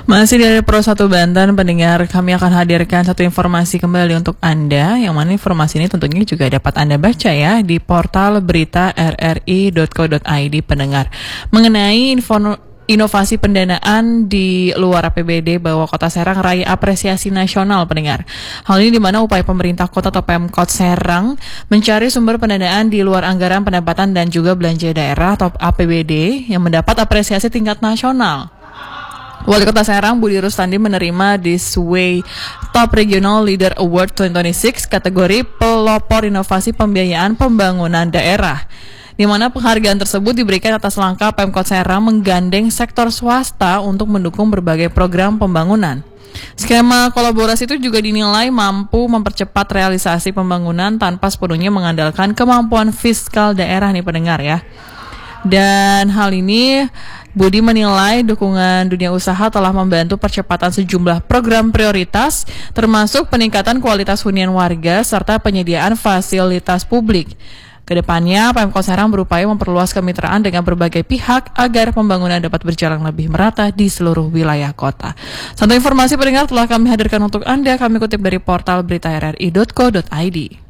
Masih dari Pro 1 Banten, pendengar, kami akan hadirkan satu informasi kembali untuk Anda, yang mana informasi ini tentunya juga dapat Anda baca ya di portal berita rri.co.id, pendengar, mengenai inovasi pendanaan di luar APBD bahwa Kota Serang raih apresiasi nasional, pendengar. Hal ini di mana upaya pemerintah kota atau Pemkot Serang mencari sumber pendanaan di luar anggaran pendapatan dan juga belanja daerah atau APBD yang mendapat apresiasi tingkat nasional. Wali Kota Serang Budi Rustandi menerima This Way Top Regional Leader Award 2026 kategori pelopor inovasi pembiayaan pembangunan daerah, di mana penghargaan tersebut diberikan atas langkah Pemkot Serang menggandeng sektor swasta untuk mendukung berbagai program pembangunan. Skema kolaborasi itu juga dinilai mampu mempercepat realisasi pembangunan tanpa sepenuhnya mengandalkan kemampuan fiskal daerah nih, pendengar ya. Dan hal ini Budi menilai dukungan dunia usaha telah membantu percepatan sejumlah program prioritas, termasuk peningkatan kualitas hunian warga serta penyediaan fasilitas publik. Kedepannya, Pemkot Serang berupaya memperluas kemitraan dengan berbagai pihak agar pembangunan dapat berjalan lebih merata di seluruh wilayah kota. Satu informasi pendengar telah kami hadirkan untuk Anda, kami kutip dari portal berita rri.co.id.